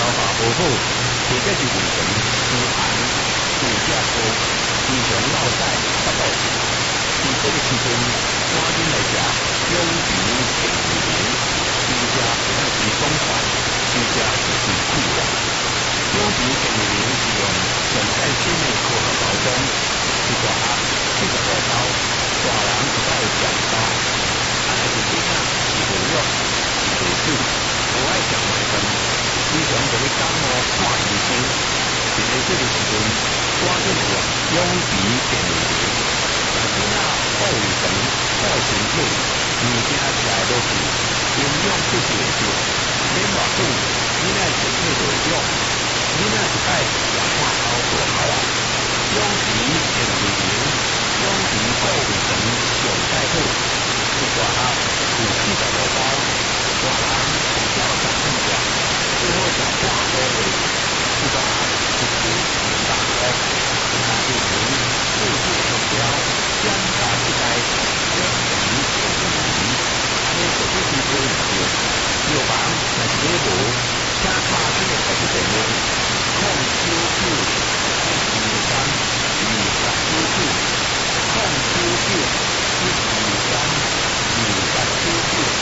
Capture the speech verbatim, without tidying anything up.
化无好，或者是胃肠湿寒、腹泻多，经常落屎腹肚痛。伫这个时阵，赶紧来食养脾健胃灵，真正不但是爽快，真正就是快乐。养脾健胃灵是用上最新的科学包装，一大盒七十五包，大人一包有两包。啊，若是囡仔是无药，是无水，无爱食麦饭，经常就咧感冒看医生。伫咧这个时阵，赶紧来用养脾健胃灵。让囡仔好胃肠、好身体，物件食会落去，营养吸收会着，免偌久，囡仔身体就会弱。囡仔一摆也看好大好啊！养脾健胃灵，养脾好胃肠上最好。一大盒有七十五包，大人